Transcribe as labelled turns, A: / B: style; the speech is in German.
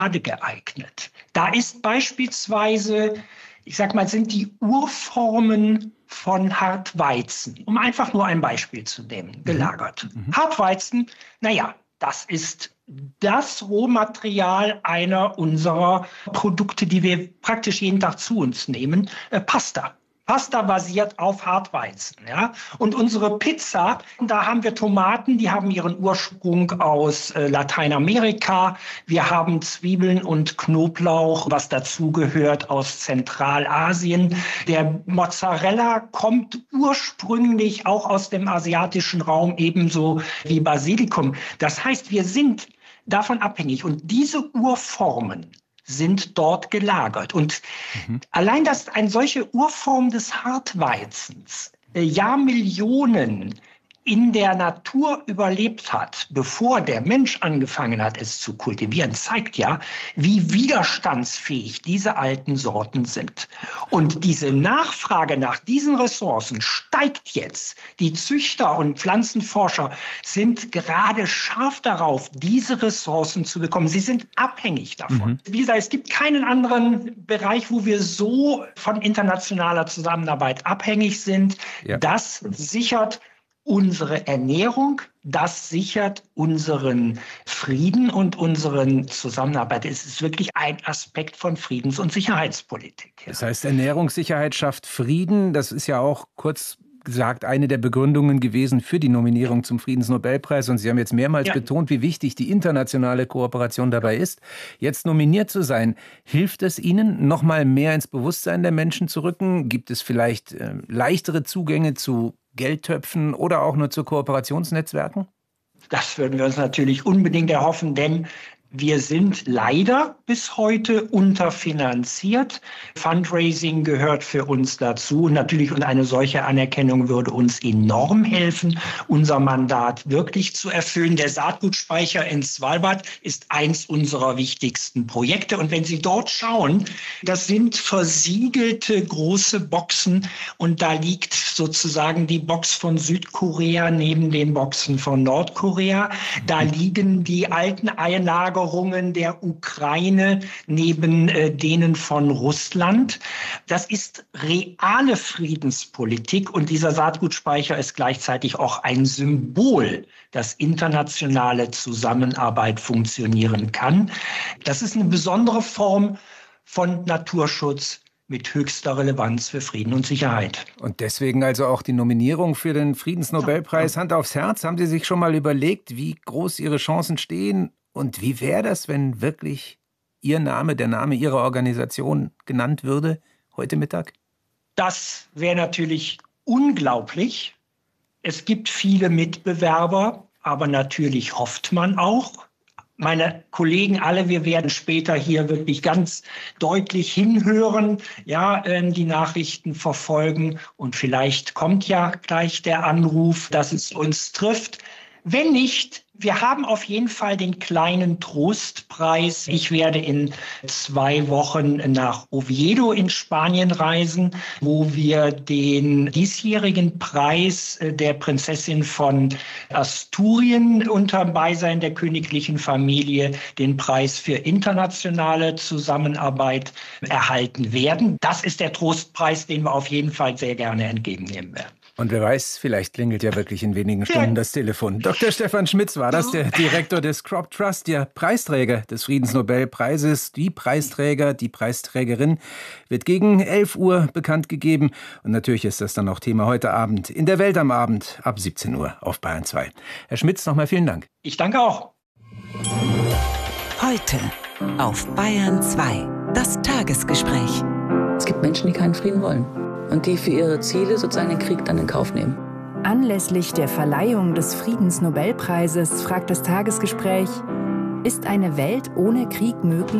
A: geeignet. Da ist beispielsweise, ich sag mal, sind die Urformen von Hartweizen, um einfach nur ein Beispiel zu nehmen, gelagert. Hartweizen, naja, das ist das Rohmaterial einer unserer Produkte, die wir praktisch jeden Tag zu uns nehmen, Pasta. Pasta basiert auf Hartweizen. Ja? Und unsere Pizza, da haben wir Tomaten, die haben ihren Ursprung aus Lateinamerika. Wir haben Zwiebeln und Knoblauch, was dazugehört, aus Zentralasien. Der Mozzarella kommt ursprünglich auch aus dem asiatischen Raum, ebenso wie Basilikum. Das heißt, wir sind davon abhängig. Und diese Urformen sind dort gelagert. Und allein, dass eine solche Urform des Hartweizens Jahrmillionen in der Natur überlebt hat, bevor der Mensch angefangen hat, es zu kultivieren, zeigt ja, wie widerstandsfähig diese alten Sorten sind. Und diese Nachfrage nach diesen Ressourcen steigt jetzt. Die Züchter und Pflanzenforscher sind gerade scharf darauf, diese Ressourcen zu bekommen. Sie sind abhängig davon. Wie gesagt, es gibt keinen anderen Bereich, wo wir so von internationaler Zusammenarbeit abhängig sind. Ja. Das sichert unsere Ernährung, das sichert unseren Frieden und unseren Zusammenarbeit. Es ist wirklich ein Aspekt von Friedens- und Sicherheitspolitik. Ja.
B: Das heißt, Ernährungssicherheit schafft Frieden. Das ist ja auch kurz gesagt eine der Begründungen gewesen für die Nominierung zum Friedensnobelpreis. Und Sie haben jetzt mehrmals betont, wie wichtig die internationale Kooperation dabei ist. Jetzt nominiert zu sein, hilft es Ihnen, noch mal mehr ins Bewusstsein der Menschen zu rücken? Gibt es vielleicht leichtere Zugänge zu Geldtöpfen oder auch nur zu Kooperationsnetzwerken?
A: Das würden wir uns natürlich unbedingt erhoffen, denn wir sind leider bis heute unterfinanziert. Fundraising gehört für uns dazu. Natürlich, und eine solche Anerkennung würde uns enorm helfen, unser Mandat wirklich zu erfüllen. Der Saatgutspeicher in Svalbard ist eins unserer wichtigsten Projekte. Und wenn Sie dort schauen, das sind versiegelte große Boxen. Und da liegt sozusagen die Box von Südkorea neben den Boxen von Nordkorea. Da liegen die alten Einlagerungen der Ukraine neben denen von Russland. Das ist reale Friedenspolitik und dieser Saatgutspeicher ist gleichzeitig auch ein Symbol, dass internationale Zusammenarbeit funktionieren kann. Das ist eine besondere Form von Naturschutz mit höchster Relevanz für Frieden und Sicherheit.
B: Und deswegen also auch die Nominierung für den Friedensnobelpreis. Hand aufs Herz, haben Sie sich schon mal überlegt, wie groß Ihre Chancen stehen? Und wie wäre das, wenn wirklich Ihr Name, der Name Ihrer Organisation genannt würde, heute Mittag?
A: Das wäre natürlich unglaublich. Es gibt viele Mitbewerber, aber natürlich hofft man auch. Meine Kollegen alle, wir werden später hier wirklich ganz deutlich hinhören, die Nachrichten verfolgen. Und vielleicht kommt ja gleich der Anruf, dass es uns trifft. Wenn nicht, wir haben auf jeden Fall den kleinen Trostpreis. Ich werde in 2 Wochen nach Oviedo in Spanien reisen, wo wir den diesjährigen Preis der Prinzessin von Asturien unter Beisein der königlichen Familie, den Preis für internationale Zusammenarbeit erhalten werden. Das ist der Trostpreis, den wir auf jeden Fall sehr gerne entgegennehmen werden.
B: Und wer weiß, vielleicht klingelt ja wirklich in wenigen Stunden das Telefon. Dr. Stefan Schmitz war das, der Direktor des Crop Trust, der Preisträger des Friedensnobelpreises. Die Preisträger, die Preisträgerin wird gegen 11 Uhr bekannt gegeben. Und natürlich ist das dann auch Thema heute Abend in der Welt am Abend ab 17 Uhr auf Bayern 2. Herr Schmitz, nochmal vielen Dank.
A: Ich danke auch.
C: Heute auf Bayern 2, das Tagesgespräch.
D: Es gibt Menschen, die keinen Frieden wollen. Und die für ihre Ziele sozusagen den Krieg dann in Kauf nehmen.
E: Anlässlich der Verleihung des Friedensnobelpreises fragt das Tagesgespräch: Ist eine Welt ohne Krieg möglich?